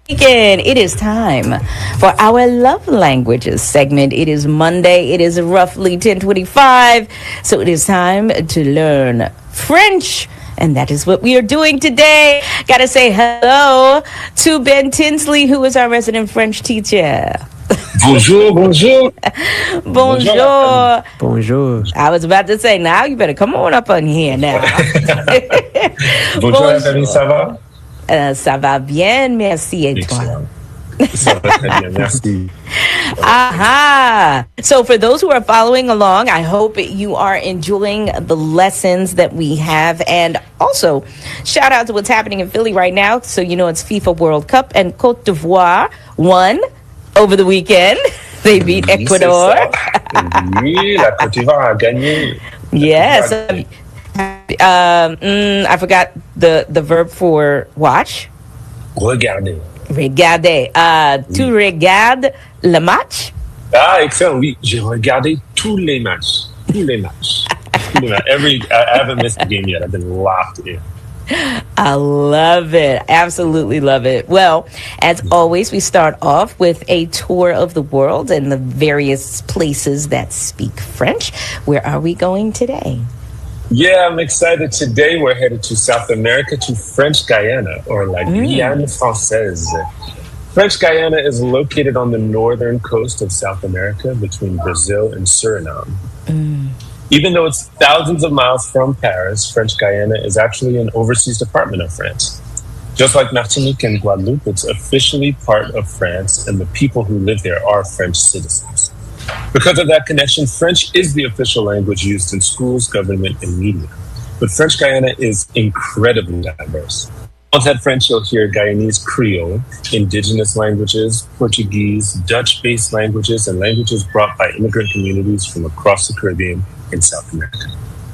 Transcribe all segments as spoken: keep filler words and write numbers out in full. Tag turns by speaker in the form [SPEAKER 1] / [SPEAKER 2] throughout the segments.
[SPEAKER 1] It is time for our love languages segment. It is Monday. It is roughly ten twenty-five. So it is time to learn French. And that is what we are doing today. Got to say hello to Ben Tinsley, who is our resident French teacher.
[SPEAKER 2] Bonjour, bonjour.
[SPEAKER 1] Bonjour.
[SPEAKER 3] Bonjour.
[SPEAKER 1] I was about to say, now you better come on up on here now.
[SPEAKER 2] Bonjour, la famille, ça va?
[SPEAKER 1] Uh, ça va bien, merci, et toi?
[SPEAKER 2] Ça va très bien, merci.
[SPEAKER 1] Aha! So for those who are following along, I hope you are enjoying the lessons that we have. And also, shout out to what's happening in Philly right now. So you know it's FIFA World Cup, and Côte d'Ivoire won over the weekend. They beat
[SPEAKER 2] Oui,
[SPEAKER 1] Ecuador.
[SPEAKER 2] Oui, la Côte d'Ivoire a gagné.
[SPEAKER 1] Yes. Um, mm, I forgot the, the verb for watch.
[SPEAKER 2] Regardez.
[SPEAKER 1] Regarder. Uh,
[SPEAKER 2] Oui.
[SPEAKER 1] Tu regardes le match?
[SPEAKER 2] Ah, excellent, oui. J'ai regardé tous les matchs. Tous les matchs. Tous les matchs. Every, I haven't missed a game yet. I've been locked in.
[SPEAKER 1] I love it. Absolutely love it. Well, as always, we start off with a tour of the world and the various places that speak French. Where are we going today?
[SPEAKER 2] Yeah, I'm excited. Today we're headed to South America, to French Guyana, or La Guyane Française. French Guyana is located on the northern coast of South America between Brazil and Suriname.
[SPEAKER 1] Mm.
[SPEAKER 2] Even though it's thousands of miles from Paris, French Guyana is actually an overseas department of France. Just like Martinique and Guadeloupe, it's officially part of France, and the people who live there are French citizens. Because of that connection, French is the official language used in schools, government, and media. But French Guyana is incredibly diverse. Outside French, you'll hear Guyanese Creole, indigenous languages, Portuguese, Dutch-based languages, and languages brought by immigrant communities from across the Caribbean and South America.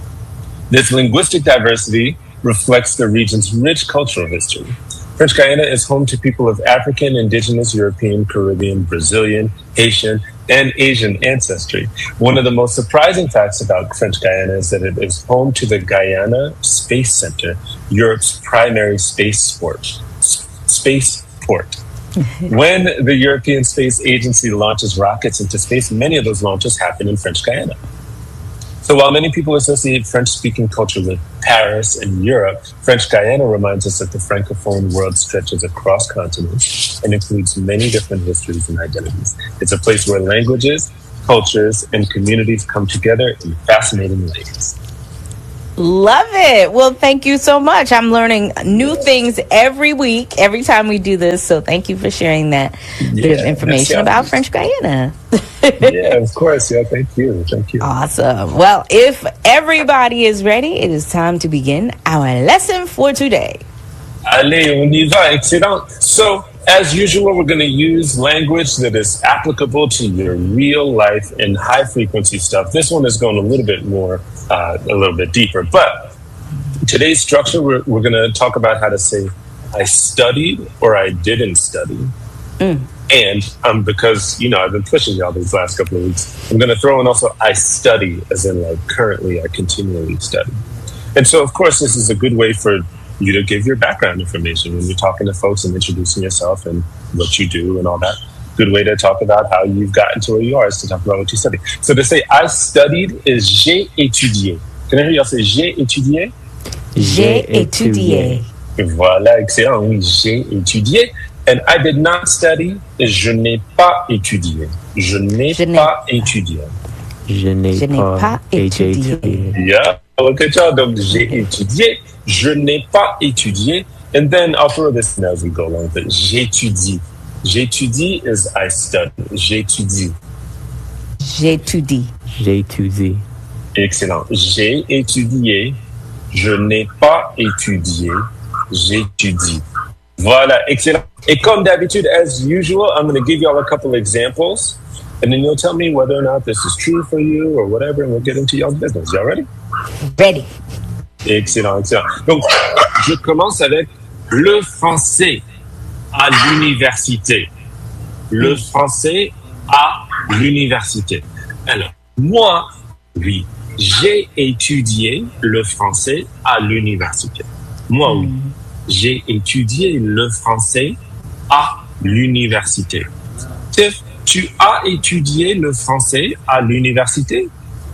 [SPEAKER 2] This linguistic diversity reflects the region's rich cultural history. French Guyana is home to people of African, Indigenous, European, Caribbean, Brazilian, Haitian, and Asian ancestry. One of the most surprising facts about French Guyana is that it is home to the Guyana Space Center, Europe's primary space sport, space port. When the European Space Agency launches rockets into space, many of those launches happen in French Guyana. So while many people associate French-speaking culture with Paris and Europe, French Guyana reminds us that the Francophone world stretches across continents and includes many different histories and identities. It's a place where languages, cultures, and communities come together in fascinating ways.
[SPEAKER 1] Love it. Well, thank you so much. I'm learning new things every week, every time we do this. So thank you for sharing that bit of information about French Guyana.
[SPEAKER 2] Yeah, of course. Yeah, thank you. Thank you.
[SPEAKER 1] Awesome. Well, if everybody is ready, it is time to begin our lesson for today.
[SPEAKER 2] Allez, on y va. Excellent. So, as usual, we're going to use language that is applicable to your real life and high frequency stuff. This one is going a little bit more, uh, a little bit deeper. But today's structure, we're, we're going to talk about how to say, I studied or I didn't study.
[SPEAKER 1] Mm.
[SPEAKER 2] And um, because, you know, I've been pushing y'all these last couple of weeks, I'm going to throw in also, I study, as in like currently I continually study. And so, of course, this is a good way for you to give your background information when you're talking to folks and introducing yourself and what you do and all that. Good way to talk about how you've gotten to where you are is to talk about what you study. So to say I studied is j'ai étudié. Can I hear y'all say j'ai étudié?
[SPEAKER 1] J'ai étudié.
[SPEAKER 2] Voilà, excellent. Oui, j'ai étudié. And I did not study is je n'ai pas étudié. Je n'ai
[SPEAKER 1] Je n'ai
[SPEAKER 2] pas étudié.
[SPEAKER 3] Je n'ai
[SPEAKER 1] Je n'ai
[SPEAKER 3] pas,
[SPEAKER 1] pas étudié.
[SPEAKER 3] étudié.
[SPEAKER 2] Yeah, look at y'all. Donc, j'ai étudié. Je n'ai pas étudié. And then I'll throw this in as we go along with it. J'étudie. J'étudie is I study. J'étudie.
[SPEAKER 1] J'étudie.
[SPEAKER 3] J'étudie.
[SPEAKER 2] Excellent. J'ai étudié. Je n'ai pas étudié. J'étudie. Voilà, excellent. Et comme d'habitude, as usual, I'm going to give you all a couple examples. And then you'll tell me whether or not this is true for you or whatever, and we'll get into y'all's business. Y'all ready?
[SPEAKER 1] Ready.
[SPEAKER 2] Excellent, excellent. Donc, je commence avec le français à l'université. Le français à l'université. Alors, moi, oui, j'ai étudié le français à l'université. Moi, oui, j'ai étudié le français à l'université. Tiff, tu as étudié le français à l'université?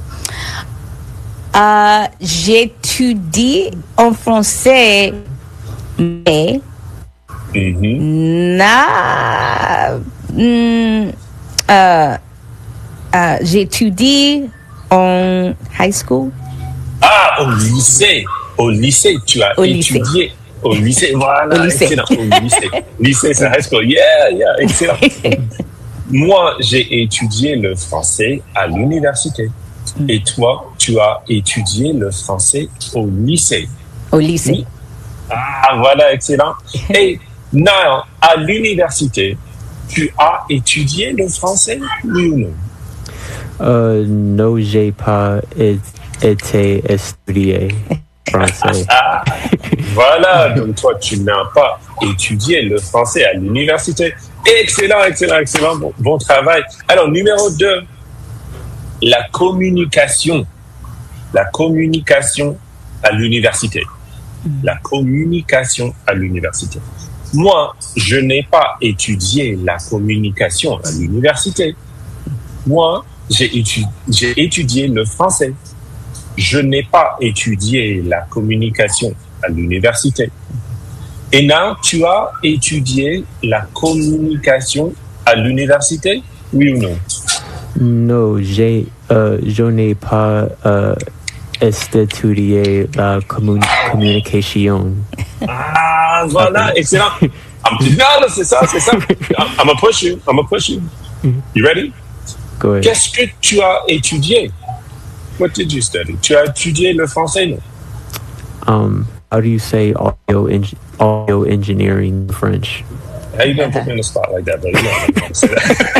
[SPEAKER 1] Euh, j'étudie en français, mais
[SPEAKER 2] Mhm.
[SPEAKER 1] na, mm, euh, euh, j'étudie en high school.
[SPEAKER 2] Ah, au lycée. Au lycée, tu as
[SPEAKER 1] Au lycée.
[SPEAKER 2] étudié. Au lycée, voilà,
[SPEAKER 1] Au lycée.
[SPEAKER 2] excellent. Au lycée. Lycée, c'est high school. Yeah, yeah, excellent. Moi, j'ai étudié le français à l'université. Et toi, tu as étudié le français au lycée.
[SPEAKER 1] Au lycée.
[SPEAKER 2] Ah, voilà, excellent. Et Niall, à l'université, tu as étudié le français, oui ou non?
[SPEAKER 3] Euh, non, j'ai pas é- été étudié français.
[SPEAKER 2] Ah, voilà, donc toi, tu n'as pas étudié le français à l'université. Excellent, excellent, excellent, bon, bon travail. Alors, numéro deux, la communication. La communication à l'université. La communication à l'université. Moi, je n'ai pas étudié la communication à l'université. Moi, j'ai étu- j'ai étudié le français. Je n'ai pas étudié la communication à l'université. Et là, tu as étudié la communication à l'université, oui ou non?
[SPEAKER 3] Non, j'ai, euh, je n'ai pas euh, étudié la commun- communication.
[SPEAKER 2] Ah, voilà, excellent. I'm, non, c'est ça, c'est ça. I'm, I'm gonna push you, I'm gonna push you. You ready?
[SPEAKER 3] Go ahead.
[SPEAKER 2] Qu'est-ce que tu as étudié? What did you study? Tu as étudié le français, non?
[SPEAKER 3] Um, how do you say audio eng- audio engineering in French?
[SPEAKER 2] How you gonna put me on the spot like that, but you know I'm gonna say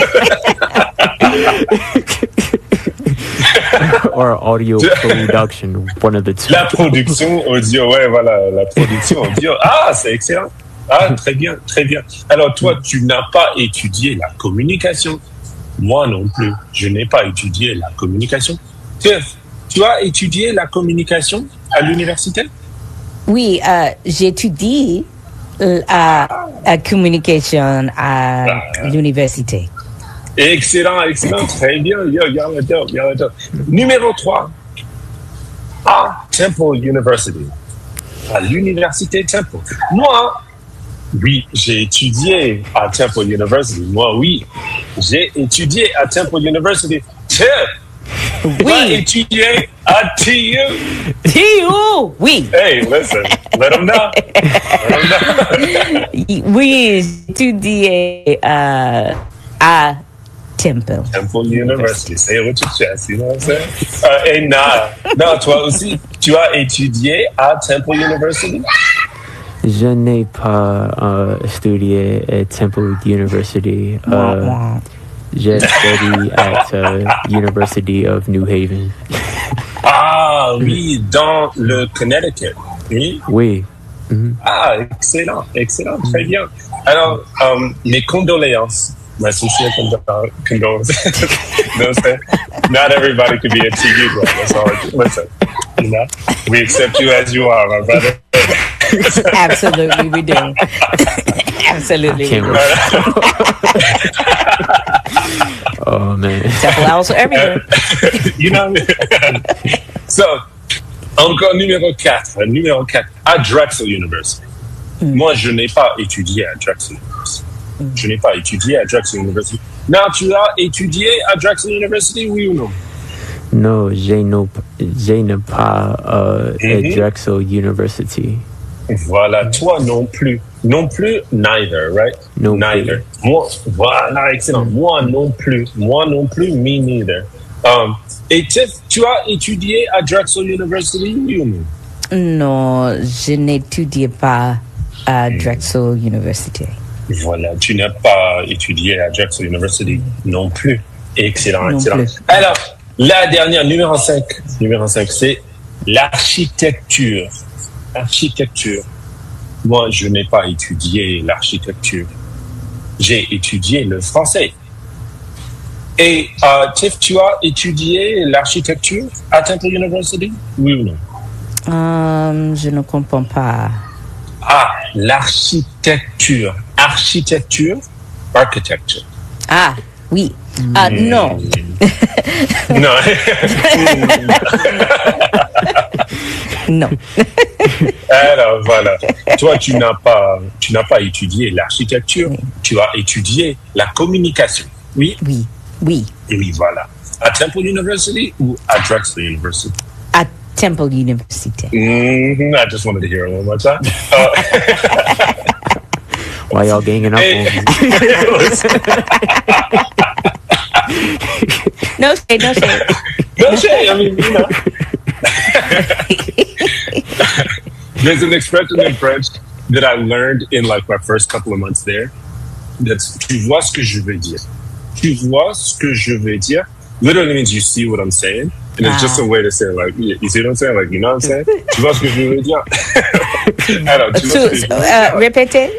[SPEAKER 2] that.
[SPEAKER 3] Or audio production, one of the two.
[SPEAKER 2] La production audio, ouais, voilà, la production audio. Ah, c'est excellent. Ah, très bien, très bien. Alors, toi, tu n'as pas étudié la communication. Moi non plus, je n'ai pas étudié la communication. Tiff, tu as étudié la communication à l'université?
[SPEAKER 1] Oui, euh, j'étudie la la communication à l'université.
[SPEAKER 2] Excellent, excellent, très bien. Yo, y'all are dope, y'all are dope. Numéro trois, à Temple University. À l'université Temple. Moi, oui, j'ai étudié à Temple University. Moi, oui, j'ai étudié à Temple University. Tiff, tu as
[SPEAKER 1] Oui,
[SPEAKER 2] étudié à T U.
[SPEAKER 1] T U, oui,
[SPEAKER 2] Hey, listen, let them know. Let them know.
[SPEAKER 1] oui, j'étudie euh, à Temple.
[SPEAKER 2] Temple University, say it with your chest, you know what I'm saying? Uh, et Nara, non, toi aussi, tu as étudié à Temple University?
[SPEAKER 3] Je n'ai pas euh, étudié à Temple University.
[SPEAKER 1] Wah,
[SPEAKER 3] Uh,
[SPEAKER 1] wah.
[SPEAKER 3] j'ai studied at uh, University of New Haven.
[SPEAKER 2] Ah oui, dans le Connecticut. Oui.
[SPEAKER 3] Oui. Mhm.
[SPEAKER 2] Ah, excellent, excellent, très bien. Alors, um, mes condoléances. My sincere condo- condolences. No, say, not everybody could be a T U bro. That's all. Listen, you know, we accept you as you are, my brother.
[SPEAKER 1] Absolutely, we do. Absolutely, we
[SPEAKER 3] Can't
[SPEAKER 1] do.
[SPEAKER 3] wait. Oh man.
[SPEAKER 1] Temple Owls are everywhere.
[SPEAKER 2] You know what I mean? So, encore numéro quatre. Numéro quatre. À Drexel University. Moi, je n'ai pas étudié à Drexel University. Je n'ai pas étudié à Drexel University. Now, tu as étudié à Drexel University, oui ou non?
[SPEAKER 3] No, j'ai no, j'ai ne pas uh,
[SPEAKER 2] Mhm.
[SPEAKER 3] at Drexel University.
[SPEAKER 2] Voilà, toi non plus. Non plus, neither, right?
[SPEAKER 3] Non plus.
[SPEAKER 2] Neither. Moi, voilà, excellent. Moi non plus. Moi non plus, me neither. Um, et Tiff, tu as étudié à Drexel University, oui ou non?
[SPEAKER 1] Non, je n'étudiais pas à Drexel University.
[SPEAKER 2] Voilà, tu n'as pas étudié à Drexel University non plus. Excellent,
[SPEAKER 1] Non
[SPEAKER 2] excellent.
[SPEAKER 1] plus.
[SPEAKER 2] Alors, la dernière, numéro cinq. Numéro cinq, c'est l'architecture. Architecture. Moi, je n'ai pas étudié l'architecture. J'ai étudié le français. Et euh, Tiff, tu as étudié l'architecture à Temple University? Oui ou non?
[SPEAKER 1] Um, je ne comprends pas.
[SPEAKER 2] Ah, l'architecture. Architecture, architecture.
[SPEAKER 1] Ah, oui. Ah,
[SPEAKER 2] Mm.
[SPEAKER 1] non.
[SPEAKER 2] Non.
[SPEAKER 1] Non.
[SPEAKER 2] Alors voilà. Toi, tu n'as pas, tu n'as pas étudié l'architecture. Tu as étudié la communication. Oui.
[SPEAKER 1] Oui, oui.
[SPEAKER 2] Oui, voilà. À Temple University ou à Drexel University?
[SPEAKER 1] At Temple University.
[SPEAKER 2] Mm-hmm. I just wanted to hear it one more time. Uh,
[SPEAKER 3] Why y'all ganging up
[SPEAKER 2] Hey.
[SPEAKER 3] on me?
[SPEAKER 1] No shade, no shade.
[SPEAKER 2] No shade. I mean, you know. There's an expression in French that I learned in like my first couple of months there. That's tu vois ce que je veux dire. Tu vois ce que je veux dire. Literally means you see what I'm saying. And it's just a way to say like, you you see what I'm saying? Like, you know what I'm saying? Tu vois ce que je veux dire? Alors, tu vois ce que je
[SPEAKER 1] Tu,
[SPEAKER 2] veux
[SPEAKER 1] euh,
[SPEAKER 2] dire?
[SPEAKER 1] répétez.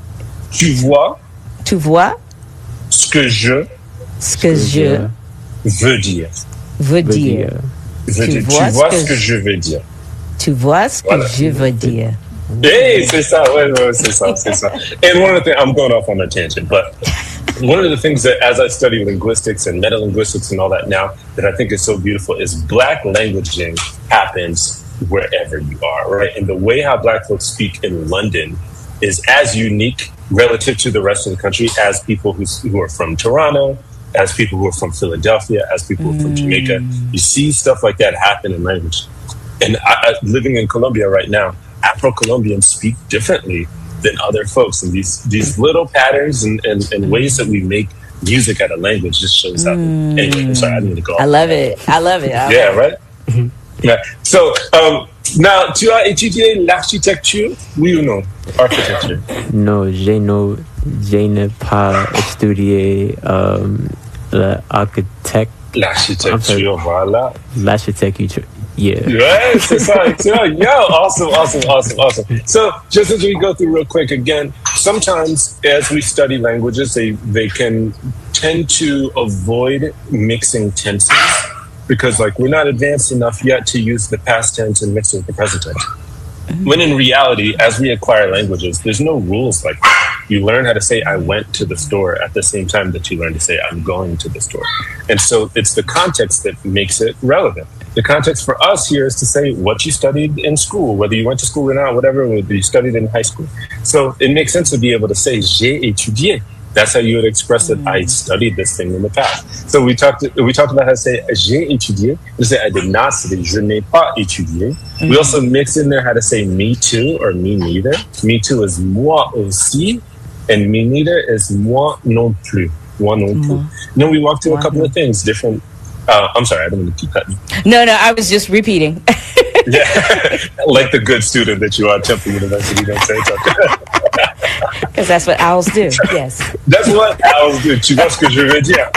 [SPEAKER 2] Tu vois
[SPEAKER 1] Tu vois
[SPEAKER 2] ce que je
[SPEAKER 1] ce que je
[SPEAKER 2] veux dire.
[SPEAKER 1] veux dire.
[SPEAKER 2] Veux
[SPEAKER 1] Tu
[SPEAKER 2] dire.
[SPEAKER 1] vois
[SPEAKER 2] Tu vois
[SPEAKER 1] ce
[SPEAKER 2] ce
[SPEAKER 1] que
[SPEAKER 2] que
[SPEAKER 1] je-
[SPEAKER 2] je veux dire.
[SPEAKER 1] Tu vois ce que
[SPEAKER 2] Voilà.
[SPEAKER 1] je veux dire.
[SPEAKER 2] Hey, c'est ça, ouais, ouais, c'est ça, c'est ça. And one of the things, I'm going off on a tangent, but one of the things that as I study linguistics and metalinguistics and all that now, that I think is so beautiful is Black languaging happens wherever you are, right? And the way how Black folks speak in London is as unique relative to the rest of the country as people who, who are from Toronto, as people who are from Philadelphia, as people who are from Jamaica. You see stuff like that happen in language. And I, I, living in Colombia right now, Afro-Colombians speak differently than other folks. And these, these little patterns and, and, and ways that we make music out of language just shows how. Anyway, I'm sorry, I need to go.
[SPEAKER 1] I love it. I love it. I
[SPEAKER 2] Yeah,
[SPEAKER 1] love it.
[SPEAKER 2] right? Yeah. So, um, now, tu as étudié l'architecture? Oui ou non? Architecture.
[SPEAKER 3] No, je no, je n'ai pas étudié um, l'architecte,
[SPEAKER 2] L'architecture, voilà.
[SPEAKER 3] l'architecture. Yeah.
[SPEAKER 2] Right, c'est ça, excellent. Yo, awesome, awesome, awesome, awesome. So, just as we go through real quick again, sometimes as we study languages, they, they can tend to avoid mixing tenses because, like, we're not advanced enough yet to use the past tense and mix it with the present tense. When in reality, as we acquire languages, there's no rules like that. You learn how to say I went to the store at the same time that you learn to say I'm going to the store. And so it's the context that makes it relevant. The context for us here is to say what you studied in school, whether you went to school or not, whatever whether you studied in high school. So it makes sense to be able to say j'ai étudié. That's how you would express that I studied this thing in the past. So we talked we talked about how to say j'ai étudié. We say I did not study, je n'ai pas étudié. Mm-hmm. We also mix in there how to say me too or me neither. Me too is moi aussi, and me neither is moi non plus. Moi non plus. Mm-hmm. Then we walked through a couple of things, different. Uh, I'm sorry, I don't want to keep cutting.
[SPEAKER 1] No, no, I was just repeating.
[SPEAKER 2] Yeah, like the good student that you are at Temple University. Don't say something.
[SPEAKER 1] Because that's what owls do. Yes.
[SPEAKER 2] That's what owls do. Tu vois ce que je veux dire?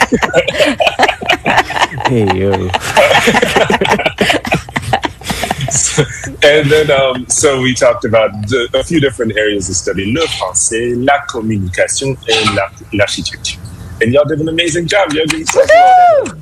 [SPEAKER 3] Hey, yo.
[SPEAKER 2] And then, um, so we talked about the, a few different areas of study: le français, la communication, and la, l'architecture. And y'all did an amazing job. Y'all did so well.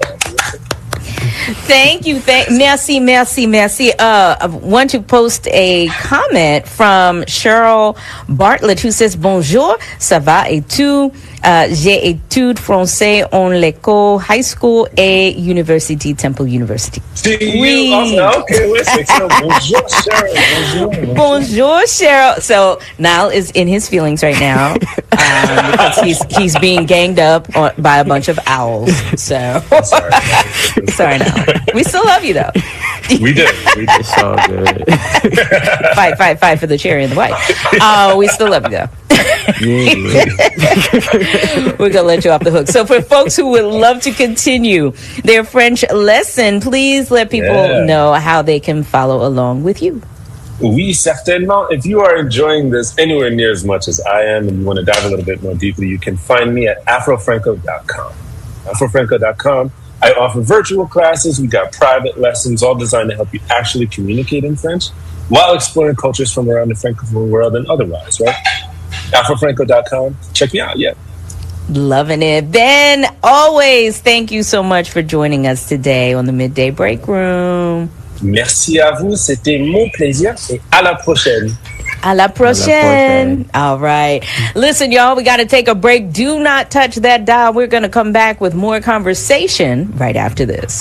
[SPEAKER 1] Thank you. Thank, merci, merci, merci. Uh, I want to post a comment from Cheryl Bartlett who says, Bonjour, ça va et tout? Uh, j'ai études français en l'école, high school et university, Temple University.
[SPEAKER 2] See
[SPEAKER 1] Oui.
[SPEAKER 2] you. Awesome. Okay, wait a second. Bonjour, Cheryl. Bonjour.
[SPEAKER 1] Bonjour, Cheryl. So Niall is in his feelings right now um, because he's he's being ganged up on, by a bunch of owls. So
[SPEAKER 2] Sorry.
[SPEAKER 1] sorry, Niall. We still love you though.
[SPEAKER 2] We did. We did.
[SPEAKER 3] It's all good.
[SPEAKER 1] Fight, fight, fight for the cherry and the white. Uh, we still love you though.
[SPEAKER 3] Yeah, yeah.
[SPEAKER 1] We're gonna let you off the hook. So for folks who would love to continue their French lesson, please let people
[SPEAKER 2] Yeah.
[SPEAKER 1] know how they can follow along with you.
[SPEAKER 2] Oui, certainement. If you are enjoying this anywhere near as much as I am and you want to dive a little bit more deeply, you can find me at afrofranco dot com. afrofranco dot com. I offer virtual classes. We got private lessons, all designed to help you actually communicate in French while exploring cultures from around the Francophone world and otherwise, right? afrofranco dot com. Check me out, yeah.
[SPEAKER 1] Loving it. Ben, always thank you so much for joining us today on the Midday Break Room.
[SPEAKER 2] Merci à vous, c'était mon plaisir et à la prochaine.
[SPEAKER 1] A la prochaine. All right. Listen, y'all, we got to take a break. Do not touch that dial. We're going to come back with more conversation right after this.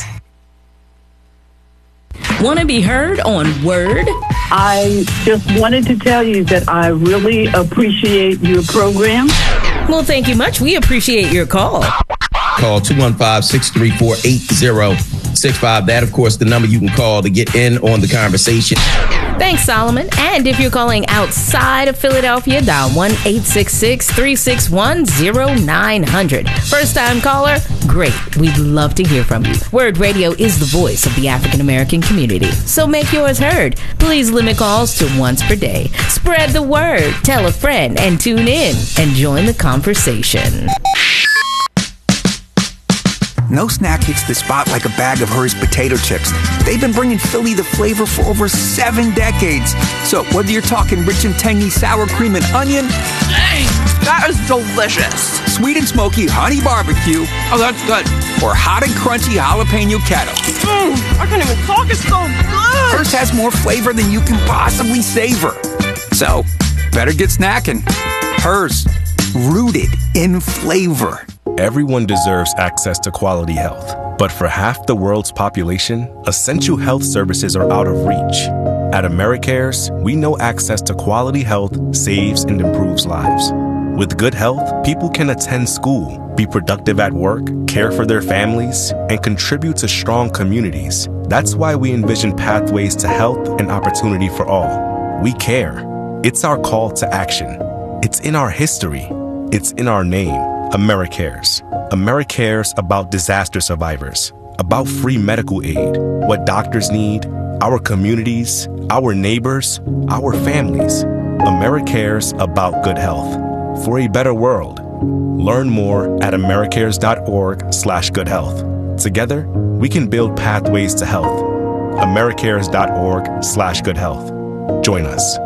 [SPEAKER 1] Want to be heard on Word?
[SPEAKER 4] I just wanted to tell you that I really appreciate your program.
[SPEAKER 1] Well, thank you much. We appreciate your call.
[SPEAKER 5] Call two one five, six three four, eight zero six five. That, of course, the number you can call to get in on the conversation.
[SPEAKER 1] Thanks, Solomon. And if you're calling outside of Philadelphia, dial one eight six six, three six one, zero nine zero zero. First-time caller? Great. We'd love to hear from you. Word Radio is the voice of the African American community. So make yours heard. Please limit calls to once per day. Spread the word. Tell a friend and tune in and join the conversation.
[SPEAKER 6] No snack hits the spot like a bag of Hers potato chips. They've been bringing Philly the flavor for over seven decades. So whether you're talking rich and tangy sour cream and onion,
[SPEAKER 7] dang, that is delicious.
[SPEAKER 6] Sweet and smoky honey barbecue,
[SPEAKER 7] oh, that's good.
[SPEAKER 6] Or hot and crunchy jalapeno kettle.
[SPEAKER 7] Mmm, I can't even talk, it's so good.
[SPEAKER 6] Hers has more flavor than you can possibly savor. So, better get snacking. Hers, rooted in flavor.
[SPEAKER 8] Everyone deserves access to quality health, but for half the world's population, essential health services are out of reach. At AmeriCares, we know access to quality health saves and improves lives. With good health, people can attend school, be productive at work, care for their families, and contribute to strong communities. That's why we envision pathways to health and opportunity for all. We care. It's our call to action. It's in our history. It's in our name. AmeriCares. AmeriCares about disaster survivors, about free medical aid, what doctors need, our communities, our neighbors, our families. AmeriCares about good health. For a better world. Learn more at americares.org slash good health. Together, we can build pathways to health. americares.org slash good health. Join us.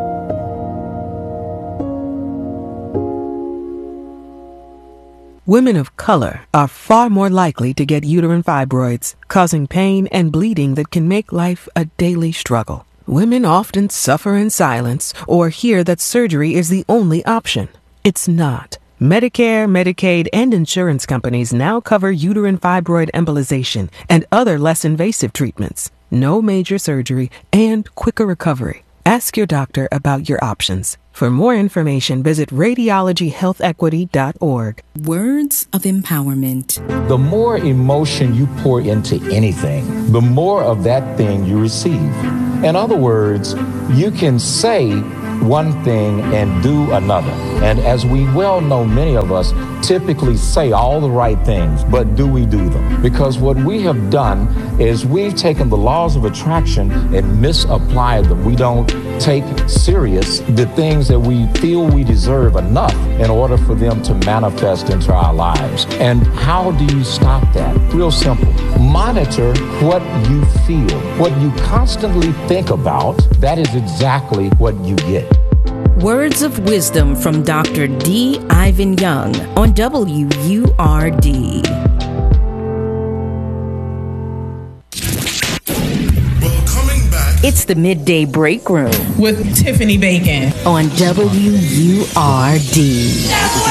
[SPEAKER 9] Women of color are far more likely to get uterine fibroids, causing pain and bleeding that can make life a daily struggle. Women often suffer in silence or hear that surgery is the only option. It's not. Medicare, Medicaid, and insurance companies now cover uterine fibroid embolization and other less invasive treatments. No major surgery and quicker recovery. Ask your doctor about your options. For more information, visit radiology health equity dot org.
[SPEAKER 10] Words of empowerment.
[SPEAKER 11] The more emotion you pour into anything, the more of that thing you receive. In other words, you can say one thing and do another. And as we well know, many of us typically say all the right things, but do we do them? Because what we have done is we've taken the laws of attraction and misapplied them. We don't take serious the things that we feel we deserve enough in order for them to manifest into our lives. And how do you stop that? Real simple. Monitor what you feel. What you constantly think about, that is exactly what you get.
[SPEAKER 1] Words of wisdom from Doctor D. Ivan Young on W U R D.
[SPEAKER 12] Well, coming back.
[SPEAKER 1] It's the Midday Break Room
[SPEAKER 13] with Tiffany Bacon
[SPEAKER 1] on W U R D.